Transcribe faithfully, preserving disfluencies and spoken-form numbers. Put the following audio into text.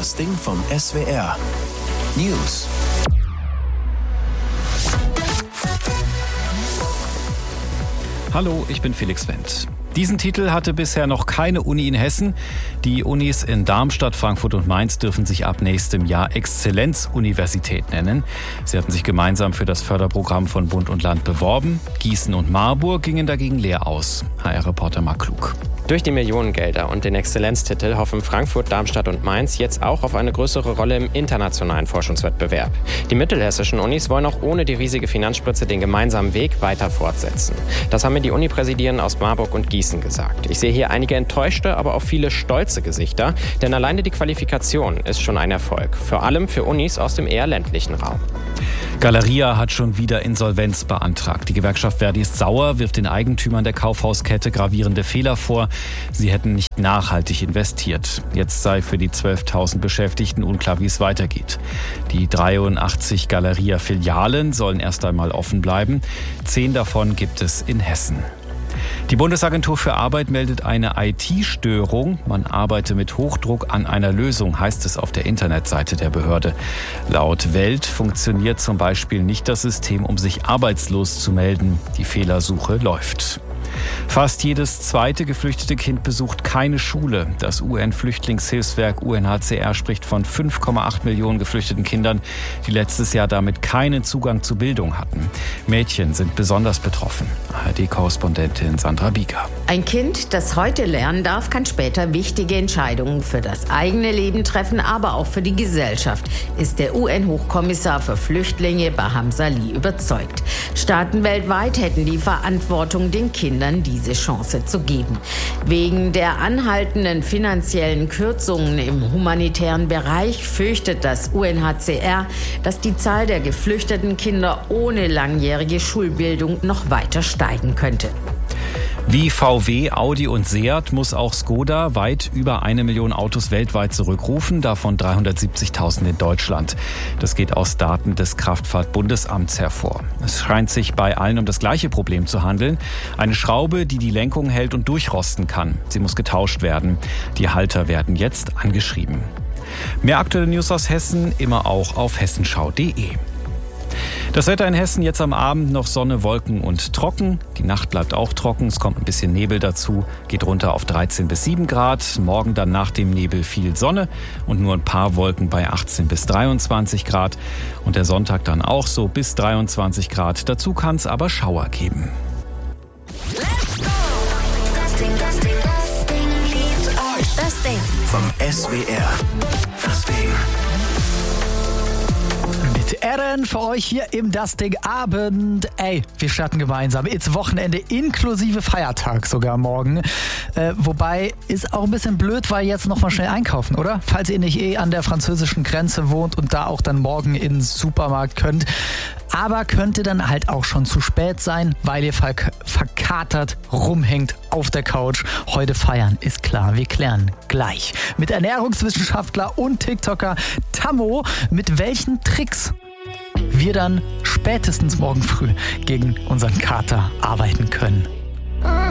Das Ding vom S W R. News. Hallo, ich bin Felix Wendt. Diesen Titel hatte bisher noch keine Uni in Hessen. Die Unis in Darmstadt, Frankfurt und Mainz dürfen sich ab nächstem Jahr Exzellenzuniversität nennen. Sie hatten sich gemeinsam für das Förderprogramm von Bund und Land beworben. Gießen und Marburg gingen dagegen leer aus. H R-Reporter Marc Klug. Durch die Millionengelder und den Exzellenztitel hoffen Frankfurt, Darmstadt und Mainz jetzt auch auf eine größere Rolle im internationalen Forschungswettbewerb. Die mittelhessischen Unis wollen auch ohne die riesige Finanzspritze den gemeinsamen Weg weiter fortsetzen. Das haben mir die Unipräsidien aus Marburg und Gießen gesagt. Ich sehe hier einige enttäuschte, aber auch viele stolze Gesichter, denn alleine die Qualifikation ist schon ein Erfolg. Vor allem für Unis aus dem eher ländlichen Raum. Galeria hat schon wieder Insolvenz beantragt. Die Gewerkschaft Verdi ist sauer, wirft den Eigentümern der Kaufhauskette gravierende Fehler vor. Sie hätten nicht nachhaltig investiert. Jetzt sei für die zwölftausend Beschäftigten unklar, wie es weitergeht. Die dreiundachtzig Galeria-Filialen sollen erst einmal offen bleiben. Zehn davon gibt es in Hessen. Die Bundesagentur für Arbeit meldet eine I T-Störung. Man arbeite mit Hochdruck an einer Lösung, heißt es auf der Internetseite der Behörde. Laut Welt funktioniert zum Beispiel nicht das System, um sich arbeitslos zu melden. Die Fehlersuche läuft. Fast jedes zweite geflüchtete Kind besucht keine Schule. Das U N-Flüchtlingshilfswerk U N H C R spricht von fünf Komma acht Millionen geflüchteten Kindern, die letztes Jahr damit keinen Zugang zu Bildung hatten. Mädchen sind besonders betroffen. A R D-Korrespondentin Sandra Bieger. Ein Kind, das heute lernen darf, kann später wichtige Entscheidungen für das eigene Leben treffen, aber auch für die Gesellschaft, ist der U N-Hochkommissar für Flüchtlinge Baham Salih überzeugt. Staaten weltweit hätten die Verantwortung, den Kindern diese Chance zu geben. Wegen der anhaltenden finanziellen Kürzungen im humanitären Bereich fürchtet das U N H C R, dass die Zahl der geflüchteten Kinder ohne langjährige Schulbildung noch weiter steigen könnte. Wie V W, Audi und Seat muss auch Skoda weit über eine Million Autos weltweit zurückrufen, davon dreihundertsiebzigtausend in Deutschland. Das geht aus Daten des Kraftfahrtbundesamts hervor. Es scheint sich bei allen um das gleiche Problem zu handeln. Eine Schraube, die die Lenkung hält und durchrosten kann. Sie muss getauscht werden. Die Halter werden jetzt angeschrieben. Mehr aktuelle News aus Hessen immer auch auf hessenschau punkt de. Das Wetter in Hessen jetzt am Abend noch Sonne, Wolken und trocken. Die Nacht bleibt auch trocken, es kommt ein bisschen Nebel dazu, geht runter auf dreizehn bis sieben Grad. Morgen dann nach dem Nebel viel Sonne und nur ein paar Wolken bei achtzehn bis dreiundzwanzig Grad. Und der Sonntag dann auch so bis dreiundzwanzig Grad. Dazu kann es aber Schauer geben. Das Ding, das Ding, das Ding liebt euch. Das Ding Vom S W R. Das Ding. Mit Erin für euch hier im Das Ding Abend. Ey, wir starten gemeinsam ins Wochenende inklusive Feiertag sogar morgen. Äh, wobei ist auch ein bisschen blöd, weil jetzt noch mal schnell einkaufen, oder? Falls ihr nicht eh an der französischen Grenze wohnt und da auch dann morgen in den Supermarkt könnt. Aber könnte dann halt auch schon zu spät sein, weil ihr verk- verkatert rumhängt auf der Couch. Heute feiern, ist klar. Wir klären gleich mit Ernährungswissenschaftler und TikToker Tammo, mit welchen Tricks wir dann spätestens morgen früh gegen unseren Kater arbeiten können.